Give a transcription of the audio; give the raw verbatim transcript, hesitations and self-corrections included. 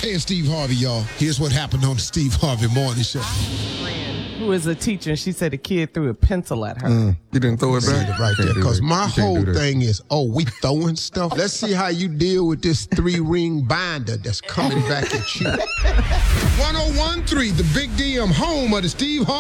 Hey, it's Steve Harvey, y'all. Here's what happened on the Steve Harvey Morning Show. Who is a teacher, and she said a kid threw a pencil at her. Mm, you didn't throw it See back? it right there, because my You can't whole do that. thing is, oh, we throwing stuff? Let's see how you deal with this three-ring binder that's coming back at you. one oh one point three, the Big D, I'm home of the Steve Harvey